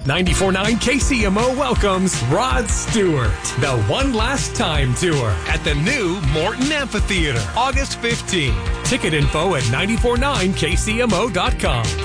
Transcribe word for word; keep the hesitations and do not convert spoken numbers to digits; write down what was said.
ninety-four point nine K C M O welcomes Rod Stewart, the One Last Time Tour at the new Morton Amphitheater, August fifteenth. Ticket info at nine four nine K C M O dot com.